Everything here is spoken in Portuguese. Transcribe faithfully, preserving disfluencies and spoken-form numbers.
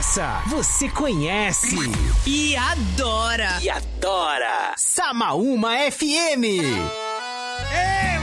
Essa você conhece e adora. E adora. Samaúma F M. Ei,